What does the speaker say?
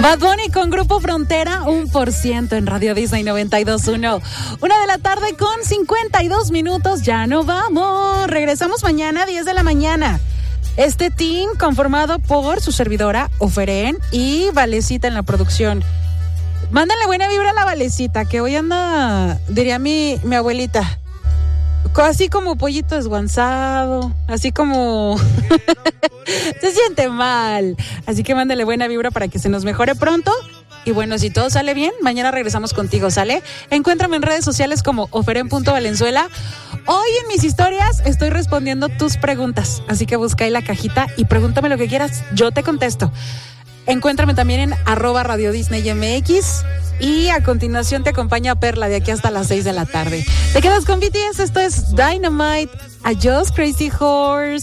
Bad Bunny con Grupo Frontera, 1% en Radio Disney 92.1. 1:00 con 52 minutos. Ya no vamos. Regresamos mañana 10 de la mañana. Este team conformado por su servidora, Oferen, y Valecita en la producción. Mándenle buena vibra a la Valecita, que hoy anda, diría mi abuelita, así como pollito desguanzado, así como se siente mal. Así que mándale buena vibra para que se nos mejore pronto. Y bueno, si todo sale bien, mañana regresamos contigo, ¿sale? Encuéntrame en redes sociales como oferen.valenzuela. Hoy en mis historias estoy respondiendo tus preguntas, así que busca ahí la cajita y pregúntame lo que quieras, yo te contesto. Encuéntrame también en @RadioDisneyMX. Y a continuación te acompaña Perla de aquí hasta las 6 de la tarde. Te quedas con BTS, esto es Dynamite. Adiós, Crazy Horse.